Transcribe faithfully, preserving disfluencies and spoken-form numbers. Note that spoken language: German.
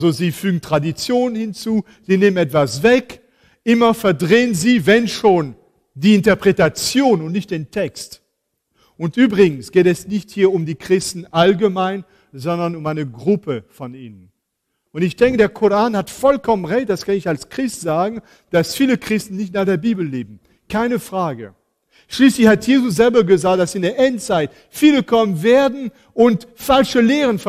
Also sie fügen Tradition hinzu, sie nehmen etwas weg, immer verdrehen sie, wenn schon, die Interpretation und nicht den Text. Und übrigens geht es nicht hier um die Christen allgemein, sondern um eine Gruppe von ihnen. Und ich denke, der Koran hat vollkommen recht, das kann ich als Christ sagen, dass viele Christen nicht nach der Bibel leben. Keine Frage. Schließlich hat Jesus selber gesagt, dass in der Endzeit viele kommen werden und falsche Lehren